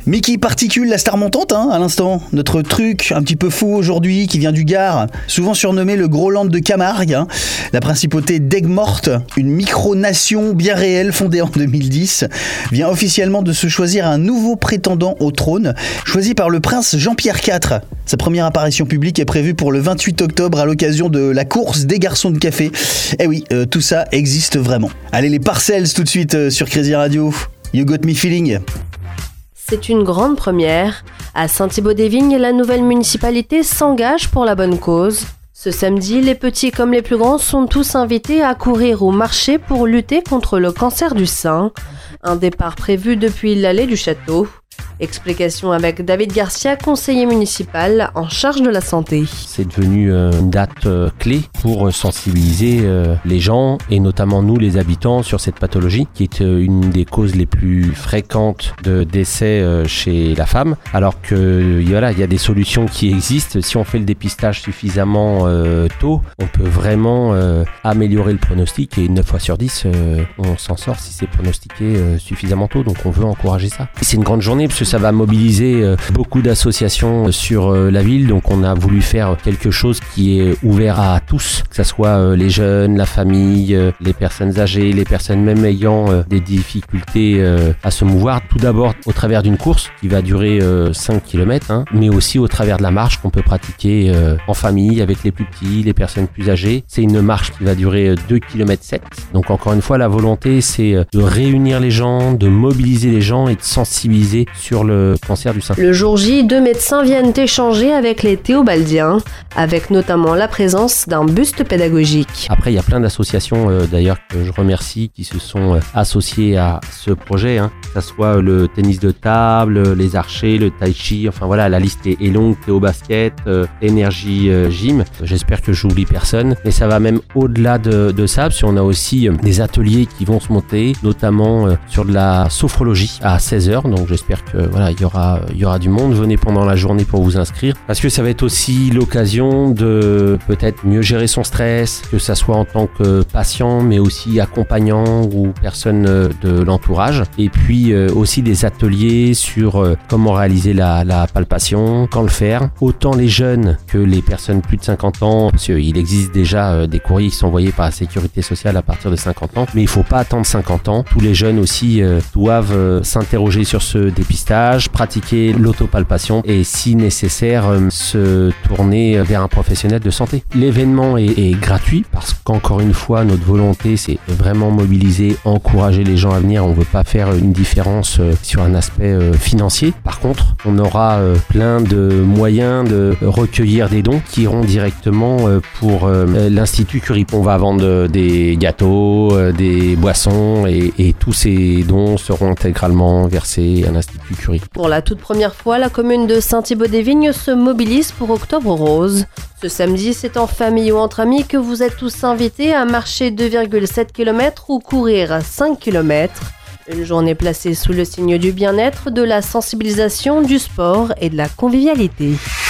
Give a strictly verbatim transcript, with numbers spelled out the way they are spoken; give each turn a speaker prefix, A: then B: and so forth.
A: Mickey Particule, la star montante, hein, à l'instant. Notre truc un petit peu fou aujourd'hui, qui vient du Gard, souvent surnommé le Groland de Camargue. Hein. La principauté d'Aigues-Mortes, une micronation bien réelle fondée en deux mille dix, vient officiellement de se choisir un nouveau prétendant au trône, choisi par le prince Jean-Pierre quatre. Sa première apparition publique est prévue pour le vingt-huit octobre à l'occasion de la course des garçons de café. Eh oui, euh, tout ça existe vraiment. Allez, les Parcells tout de suite euh, sur Crazy Radio. You got me feeling.
B: C'est une grande première. À Saint-Thibaud-des-Vignes, la nouvelle municipalité s'engage pour la bonne cause. Ce samedi, les petits comme les plus grands sont tous invités à courir au marché pour lutter contre le cancer du sein. Un départ prévu depuis l'allée du château. Explication avec David Garcia, conseiller municipal en charge de la santé.
C: C'est devenu euh, une date euh, clé pour sensibiliser euh, les gens et notamment nous les habitants sur cette pathologie qui est euh, une des causes les plus fréquentes de décès euh, chez la femme. Alors que voilà, il y a des solutions qui existent. Si on fait le dépistage suffisamment euh, tôt, on peut vraiment euh, améliorer le pronostic et neuf fois sur dix, euh, on s'en sort si c'est pronostiqué euh, suffisamment tôt. Donc on veut encourager ça. C'est une grande journée parce que ça va mobiliser euh, beaucoup d'associations sur euh, la ville, donc on a voulu faire quelque chose qui est ouvert à tous, que ce soit euh, les jeunes, la famille, euh, les personnes âgées, les personnes même ayant euh, des difficultés euh, à se mouvoir, tout d'abord au travers d'une course qui va durer euh, cinq kilomètres, hein, mais aussi au travers de la marche qu'on peut pratiquer euh, en famille avec les plus petits, les personnes plus âgées. C'est une marche qui va durer deux kilomètres sept, donc encore une fois la volonté c'est de réunir les gens, de mobiliser les gens et de sensibiliser sur le cancer du sein.
B: Le jour J, deux médecins viennent échanger avec les théobaldiens, avec notamment la présence d'un buste pédagogique.
C: Après, il y a plein d'associations euh, d'ailleurs que je remercie qui se sont euh, associées à ce projet, hein. Que ce soit le tennis de table, les archers, le tai chi, enfin voilà, la liste est, est longue, Théo Basket, euh, Énergie euh, Gym. J'espère que j'oublie personne, mais ça va même au-delà de, de ça, parce qu'on a aussi euh, des ateliers qui vont se monter, notamment euh, sur de la sophrologie à seize heures, donc j'espère que voilà, il y aura, il y aura du monde. Venez pendant la journée pour vous inscrire, parce que ça va être aussi l'occasion de peut-être mieux gérer son stress, que ça soit en tant que patient, mais aussi accompagnant ou personne de l'entourage. Et puis euh, aussi des ateliers sur euh, comment réaliser la, la palpation, quand le faire. Autant les jeunes que les personnes plus de cinquante ans, parce qu'il existe déjà euh, des courriers qui sont envoyés par la sécurité sociale à partir de cinquante ans, mais il faut pas attendre cinquante ans. Tous les jeunes aussi euh, doivent euh, s'interroger sur ce dépistage, pratiquer l'autopalpation et si nécessaire euh, se tourner vers un professionnel de santé. L'événement est, est gratuit parce qu'encore une fois notre volonté c'est vraiment mobiliser, encourager les gens à venir. On veut pas faire une différence euh, sur un aspect euh, financier. Par contre on aura euh, plein de moyens de recueillir des dons qui iront directement euh, pour euh, l'Institut Curie. On va vendre euh, des gâteaux, euh, des boissons et, et tous ces dons seront intégralement versés à l'Institut Curie.
B: Pour la toute première fois, la commune de Saint-Thibaud-des-Vignes se mobilise pour Octobre Rose. Ce samedi, c'est en famille ou entre amis que vous êtes tous invités à marcher deux virgule sept kilomètres ou courir cinq kilomètres. Une journée placée sous le signe du bien-être, de la sensibilisation, du sport et de la convivialité.